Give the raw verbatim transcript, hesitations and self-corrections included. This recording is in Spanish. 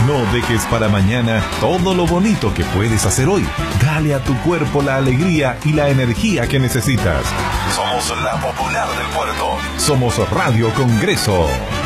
No dejes para mañana todo lo bonito que puedes hacer hoy. Dale a tu cuerpo la alegría y la energía que necesitas. Somos la popular del puerto. Somos Radio Congreso.